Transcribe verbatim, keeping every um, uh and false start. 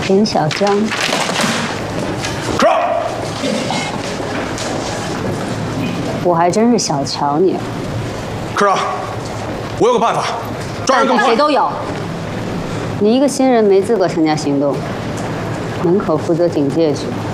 林小江。 是。 我还真是小瞧你了。 科长，我有个办法，抓人更快。 谁都有。你一个新人没资格参加行动，门口负责警戒去。